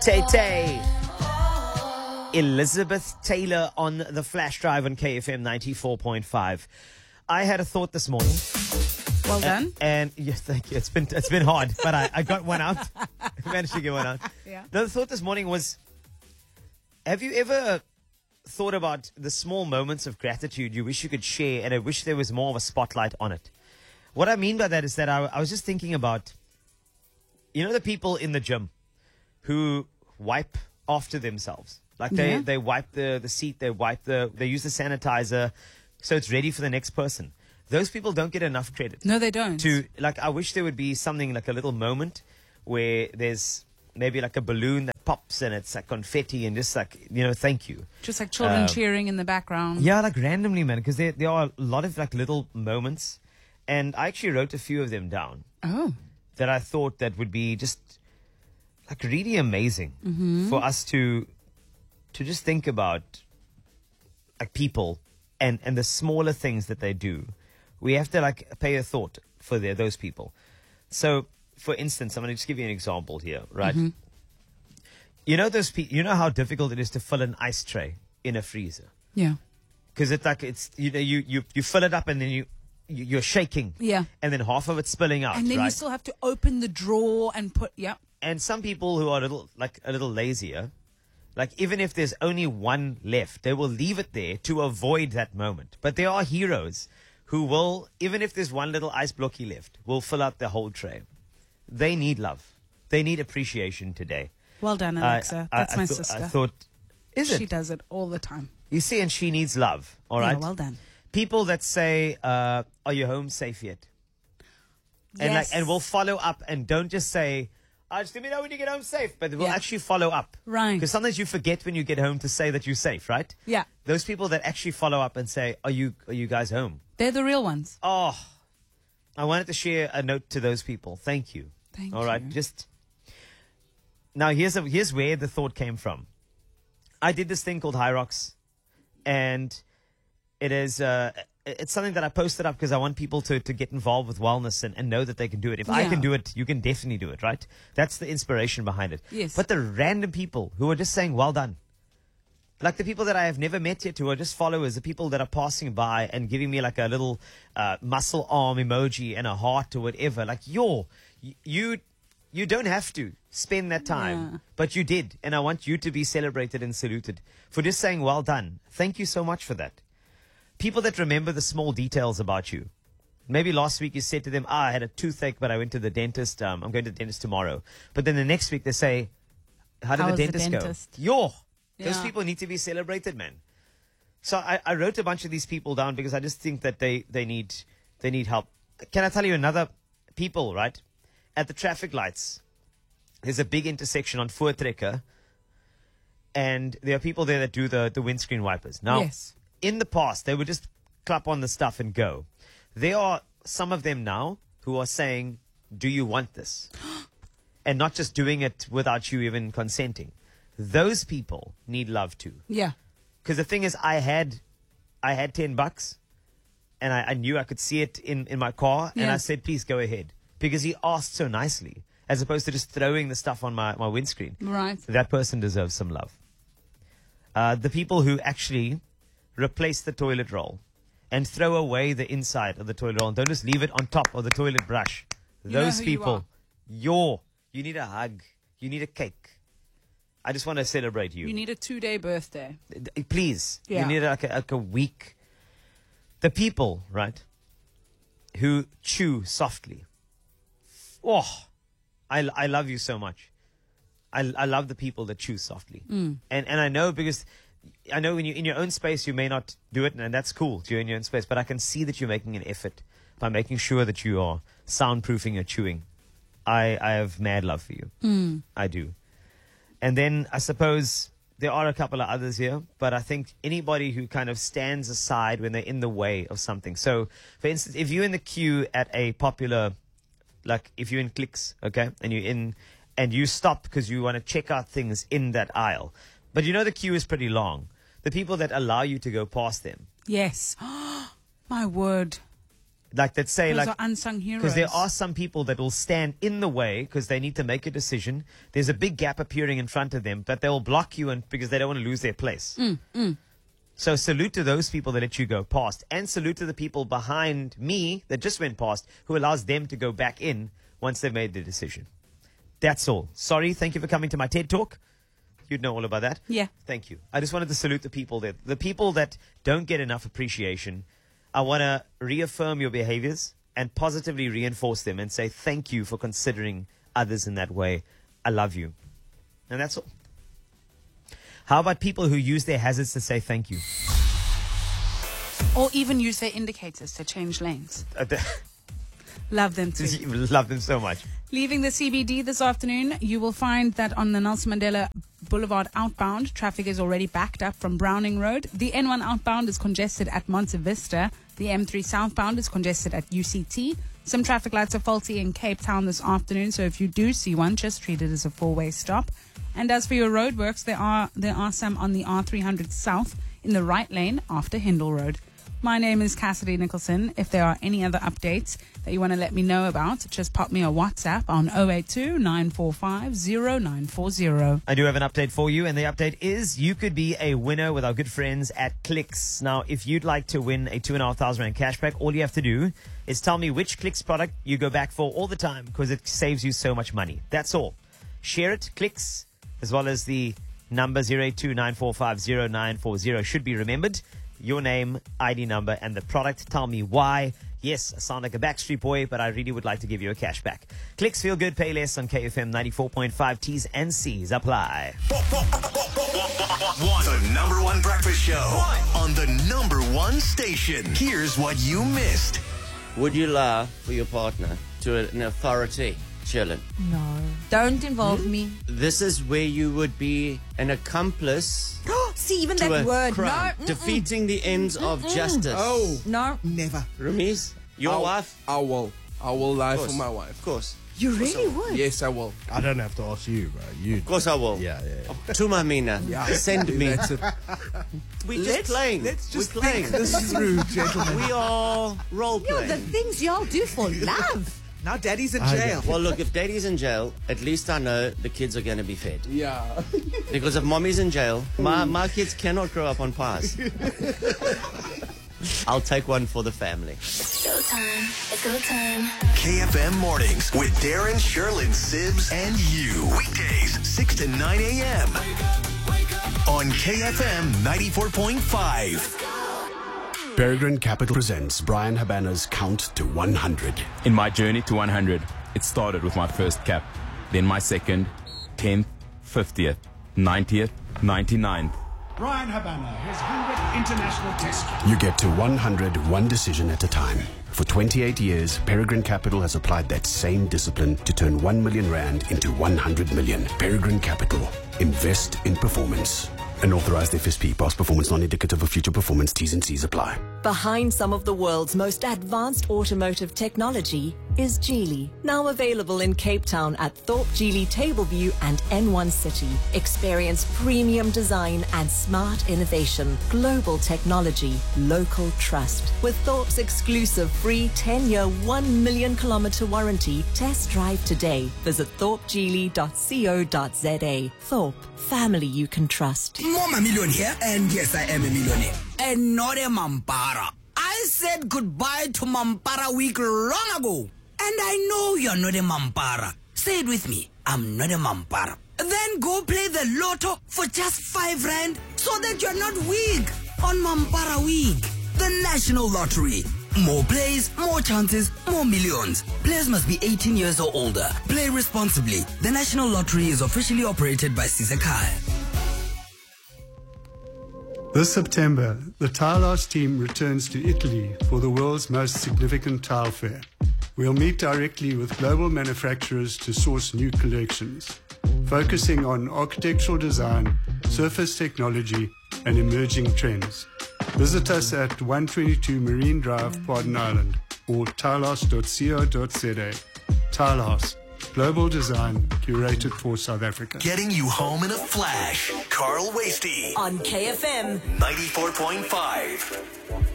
Tay Tay. Elizabeth Taylor on the flash drive on KFM 94.5. I had a thought this morning. Well done. And yes, thank you. It's been hard, but I got one out. I managed to get one out. Yeah. No, the thought this morning was, have you ever thought about the small moments of gratitude you wish you could share, and I wish there was more of a spotlight on it? What I mean by that is that I was just thinking about, the people in the gym who wipe after themselves. Like they wipe the seat, they use the sanitizer so it's ready for the next person. Those people don't get enough credit. No, they don't. I wish there would be something like a little moment where there's maybe like a balloon that pops and it's like confetti and just like, thank you. Just like children cheering in the background. Yeah, like randomly, man, because there are a lot of like little moments, and I actually wrote a few of them down. Oh. That I thought that would be just like really amazing for us to just think about, like, people and the smaller things that they do. We have to like pay a thought for those people. So, for instance, I'm going to just give you an example here, right? Mm-hmm. Those people. You know how difficult it is to fill an ice tray in a freezer, Yeah. because you fill it up and then you're shaking, Yeah. and then half of it's spilling out, And then right? you still have to open the drawer and put, And some people who are a little lazier, like even if there's only one left, they will leave it there to avoid that moment. But there are heroes who will, even if there's one little ice blocky left, will fill out the whole tray. They need love. They need appreciation today. Well done, Alexa. That's my sister. I thought, She does it all the time. You see, and she needs love, all right? Yeah, well done. People that say, are you home safe yet? And Yes. and we'll follow up, and don't just say, just let me know when you get home safe, but we'll actually follow up. Right. Because sometimes you forget when you get home to say that you're safe, right? Yeah. Those people that actually follow up and say, are you guys home? They're the real ones. Oh, I wanted to share a note to those people. Thank you. Thank All right. you. Just now, here's where the thought came from. I did this thing called Hyrox, and it is it's something that I posted up because I want people to get involved with wellness and know that they can do it. If I can do it, you can definitely do it, right? That's the inspiration behind it. Yes. But the random people who are just saying, well done. Like the people that I have never met yet who are just followers, the people that are passing by and giving me like a little muscle arm emoji and a heart or whatever. Like, you don't have to spend that time, but you did. And I want you to be celebrated and saluted for just saying, well done. Thank you so much for that. People that remember the small details about you. Maybe last week you said to them, I had a toothache, but I went to the dentist. I'm going to the dentist tomorrow. But then the next week they say, how did the dentist go? Those people need to be celebrated, man. So I wrote a bunch of these people down because I just think that they need help. Can I tell you another people, right? At the traffic lights, there's a big intersection on Voortrekker, and there are people there that do the windscreen wipers. Now, in the past, they would just clap on the stuff and go. There are some of them now who are saying, do you want this? And not just doing it without you even consenting. Those people need love too. Yeah. Because the thing is, I had $10, and I knew I could see it in my car, and I said, please go ahead. Because he asked so nicely, as opposed to just throwing the stuff on my windscreen. Right. That person deserves some love. The people who actually replace the toilet roll and throw away the inside of the toilet roll and don't just leave it on top of the toilet brush. Those people, you need a hug. You need a cake. I just want to celebrate you. You need a 2-day birthday. Please. Yeah. You need like a week. The people, right, who chew softly. Oh, I love you so much. I love the people that chew softly. And I know, because I know when you're in your own space, you may not do it, and that's cool. You're in your own space, but I can see that you're making an effort by making sure that you are soundproofing your chewing. I have mad love for you. I do. And then I suppose there are a couple of others here, but I think anybody who kind of stands aside when they're in the way of something. So, for instance, if you're in the queue at a popular, like if you're in Clicks, okay, and you're in, and you stop because you want to check out things in that aisle, but the queue is pretty long. The people that allow you to go past them. Yes. My word. Like that say, Those like, are unsung heroes. because there are some people that will stand in the way because they need to make a decision. There's a big gap appearing in front of them, but they will block you because they don't want to lose their place. So salute to those people that let you go past, and salute to the people behind me that just went past who allows them to go back in once they've made their decision. That's all. Sorry. Thank you for coming to my TED Talk. You'd know all about that. Yeah. Thank you. I just wanted to salute the people there. The people that don't get enough appreciation. I want to reaffirm your behaviors and positively reinforce them and say thank you for considering others in that way. I love you. And that's all. How about people who use their hazards to say thank you? Or even use their indicators to change lanes. Love them too. Love them so much. Leaving the CBD this afternoon, you will find that on the Nelson Mandela Boulevard outbound, traffic is already backed up from Browning Road. The N1 outbound is congested at Monte Vista. The M3 southbound is congested at UCT. Some traffic lights are faulty in Cape Town this afternoon, so if you do see one, just treat it as a four-way stop. And as for your roadworks, there are some on the R300 South in the right lane after Hindle Road. My name is Cassidy Nicholson. If there are any other updates that you want to let me know about, just pop me a WhatsApp on 082-945-0940. I do have an update for you, and the update is you could be a winner with our good friends at Clicks. Now, if you'd like to win a 2,500 Rand cashback, all you have to do is tell me which Clicks product you go back for all the time because it saves you so much money. That's all. Share it, Clicks, as well as the number 082-945-0940 should be remembered. Your name, ID number, and the product. Tell me why. Yes, I sound like a Backstreet Boy, but I really would like to give you a cashback. Clicks, feel good, pay less on KFM 94.5. T's and C's apply. The number one breakfast show on the number one station. Here's what you missed. Would you lie for your partner to an authority, Shirley? No. Don't involve me. This is where you would be an accomplice. See, even to that a word. crime, No. defeating the ends of justice. Oh, No. never. Ramiz, your wife? I will lie for my wife. Of course. You really would? Yes, I will. I don't have to ask you, bro. You. Of course I will. Yeah. To Mamina. Send me. That's it. We're just playing. Let's just We're playing. think this through, gentlemen. We are role You know, the playing. things y'all do for love. Now Daddy's in jail. Well, look, if Daddy's in jail, at least I know the kids are going to be fed. Yeah. Because if Mommy's in jail, my kids cannot grow up on pies. I'll take one for the family. Showtime. It's go time. KFM Mornings with Darren, Sherlyn, Sibs, and you. Weekdays, 6 to 9 a.m. on KFM 94.5. Peregrine Capital presents Brian Habana's Count to 100. In my journey to 100, it started with my first cap, then my second, 10th, 50th, 90th, 99th. Brian Habana, his 100th international test. You get to 100 one decision at a time. For 28 years, Peregrine Capital has applied that same discipline to turn 1 million rand into 100 million. Peregrine Capital. Invest in performance. An authorized FSP. Past performance non-indicative of future performance. T's and C's apply. Behind some of the world's most advanced automotive technology is Geely. Now available in Cape Town at Thorpe Geely Tableview and N1 City. Experience premium design and smart innovation. Global technology. Local trust. With Thorpe's exclusive free 10-year, 1 million kilometer warranty. Test drive today. Visit thorpegeely.co.za. Thorpe. Family you can trust. Mama Million here, and yes, I am a millionaire. And not a Mampara. I said goodbye to Mampara week long ago. And I know you're not a Mampara. Say it with me. I'm not a Mampara. Then go play the lotto for just 5 rand so that you're not weak on Mampara week. The National Lottery. More plays, more chances, more millions. Players must be 18 years or older. Play responsibly. The National Lottery is officially operated by Sisakai. This September, the Tile House team returns to Italy for the world's most significant tile fair. We'll meet directly with global manufacturers to source new collections, focusing on architectural design, surface technology, and emerging trends. Visit us at 122 Marine Drive, Pardon Island, or tilehouse.co.za. Tile House, global design curated for South Africa. Getting you home in a flash. Carl Wasty on KFM 94.5.